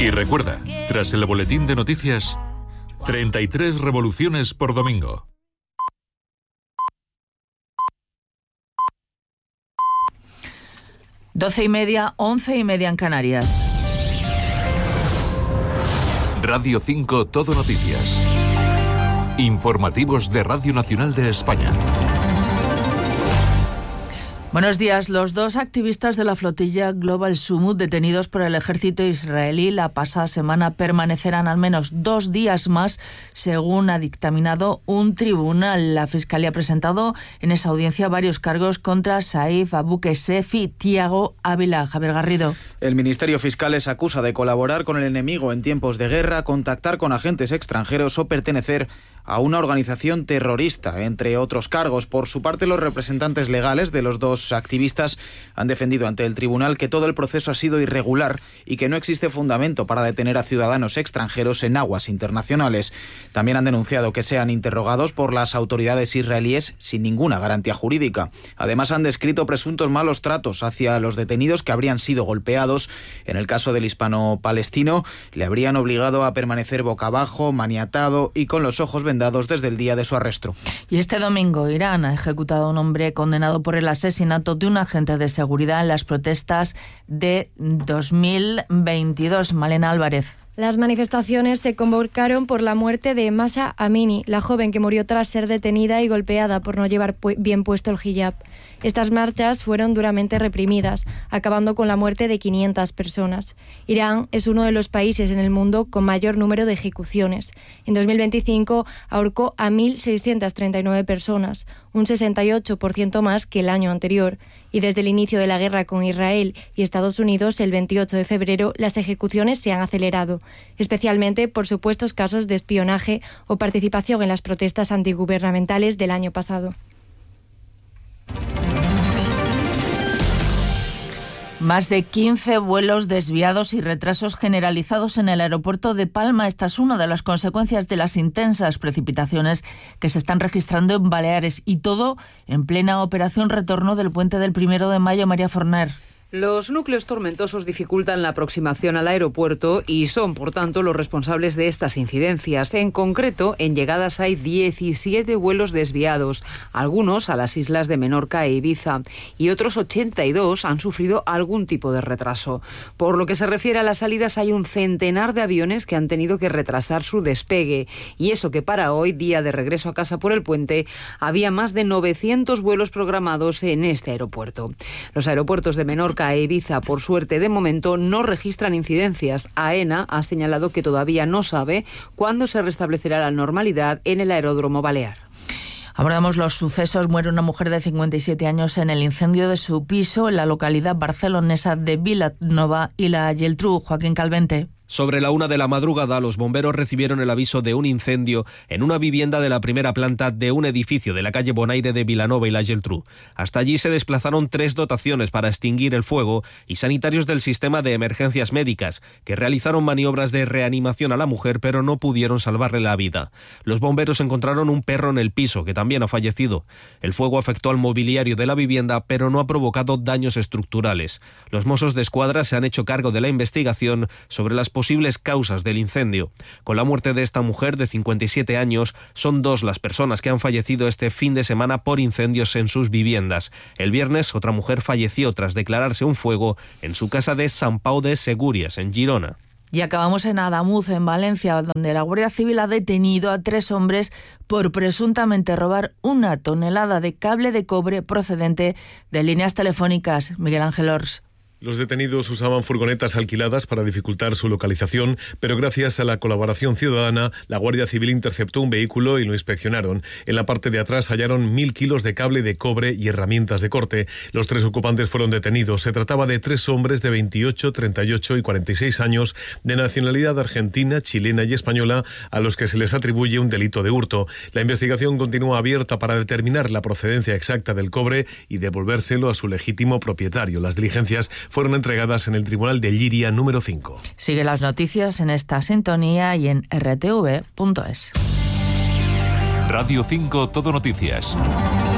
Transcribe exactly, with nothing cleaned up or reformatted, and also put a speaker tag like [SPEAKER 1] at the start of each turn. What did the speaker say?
[SPEAKER 1] Y recuerda, tras el boletín de noticias, treinta y tres revoluciones por domingo.
[SPEAKER 2] Doce y media, once y media en Canarias.
[SPEAKER 1] Radio cinco Todo Noticias. Informativos de Radio Nacional de España.
[SPEAKER 2] Buenos días. Los dos activistas de la flotilla Global Sumud detenidos por el ejército israelí la pasada semana permanecerán al menos dos días más, según ha dictaminado un tribunal. La Fiscalía ha presentado en esa audiencia varios cargos contra Saif Abu Kesef y Tiago Ávila. Javier Garrido.
[SPEAKER 3] El Ministerio Fiscal les acusa de colaborar con el enemigo en tiempos de guerra, contactar con agentes extranjeros o pertenecer a una organización terrorista, entre otros cargos. Por su parte, los representantes legales de los dos activistas han defendido ante el tribunal que todo el proceso ha sido irregular y que no existe fundamento para detener a ciudadanos extranjeros en aguas internacionales. También han denunciado que sean interrogados por las autoridades israelíes sin ninguna garantía jurídica. Además, han descrito presuntos malos tratos hacia los detenidos que habrían sido golpeados. En el caso del hispano-palestino, le habrían obligado a permanecer boca abajo, maniatado y con los ojos vendados desde el día de su arresto.
[SPEAKER 2] Y este domingo Irán ha ejecutado a un hombre condenado por el asesinato de un agente de seguridad en las protestas de dos mil veintidós. Malena Álvarez.
[SPEAKER 4] Las manifestaciones se convocaron por la muerte de Mahsa Amini, la joven que murió tras ser detenida y golpeada por no llevar pu- bien puesto el hijab. Estas marchas fueron duramente reprimidas, acabando con la muerte de quinientas personas. Irán es uno de los países en el mundo con mayor número de ejecuciones. En dos mil veinticinco ahorcó a mil seiscientas treinta y nueve personas, un sesenta y ocho por ciento más que el año anterior. Y desde el inicio de la guerra con Israel y Estados Unidos, el veintiocho de febrero, las ejecuciones se han acelerado, especialmente por supuestos casos de espionaje o participación en las protestas antigubernamentales del año pasado.
[SPEAKER 2] Más de quince vuelos desviados y retrasos generalizados en el aeropuerto de Palma. Esta es una de las consecuencias de las intensas precipitaciones que se están registrando en Baleares, y todo en plena operación retorno del puente del primero de mayo. María Forner.
[SPEAKER 5] Los núcleos tormentosos dificultan la aproximación al aeropuerto y son, por tanto, los responsables de estas incidencias. En concreto, en llegadas hay diecisiete vuelos desviados, algunos a las islas de Menorca e Ibiza, y otros ochenta y dos han sufrido algún tipo de retraso. Por lo que se refiere a las salidas, hay un centenar de aviones que han tenido que retrasar su despegue, y eso que para hoy, día de regreso a casa por el puente, había más de novecientos vuelos programados en este aeropuerto. Los aeropuertos de Menorca a Ibiza, por suerte, de momento no registran incidencias. AENA ha señalado que todavía no sabe cuándo se restablecerá la normalidad en el aeródromo balear.
[SPEAKER 2] Abordamos los sucesos. Muere una mujer de cincuenta y siete años en el incendio de su piso en la localidad barcelonesa de Vilanova y la Geltrú. Joaquín Calvente.
[SPEAKER 6] Sobre la una de la madrugada, los bomberos recibieron el aviso de un incendio en una vivienda de la primera planta de un edificio de la calle Bonaire de Vilanova y la Geltrú. Hasta allí se desplazaron tres dotaciones para extinguir el fuego y sanitarios del sistema de emergencias médicas, que realizaron maniobras de reanimación a la mujer, pero no pudieron salvarle la vida. Los bomberos encontraron un perro en el piso, que también ha fallecido. El fuego afectó al mobiliario de la vivienda, pero no ha provocado daños estructurales. Los Mossos de Escuadra se han hecho cargo de la investigación sobre las posibles causas del incendio. Con la muerte de esta mujer de cincuenta y siete años, son dos las personas que han fallecido este fin de semana por incendios en sus viviendas. El viernes, otra mujer falleció tras declararse un fuego en su casa de Sant Pau de Segúries, en Girona.
[SPEAKER 2] Y acabamos en Adamuz, en Valencia, donde la Guardia Civil ha detenido a tres hombres por presuntamente robar una tonelada de cable de cobre procedente de líneas telefónicas. Miguel Ángel Ors.
[SPEAKER 7] Los detenidos usaban furgonetas alquiladas para dificultar su localización, pero gracias a la colaboración ciudadana, la Guardia Civil interceptó un vehículo y lo inspeccionaron. En la parte de atrás hallaron mil kilos de cable de cobre y herramientas de corte. Los tres ocupantes fueron detenidos. Se trataba de tres hombres de veintiocho, treinta y ocho y cuarenta y seis años, de nacionalidad argentina, chilena y española, a los que se les atribuye un delito de hurto. La investigación continúa abierta para determinar la procedencia exacta del cobre y devolvérselo a su legítimo propietario. Las diligencias fueron entregadas en el Tribunal de Lliria número cinco.
[SPEAKER 2] Sigue las noticias en esta sintonía y en erre te ve punto es.
[SPEAKER 1] Radio cinco Todo Noticias.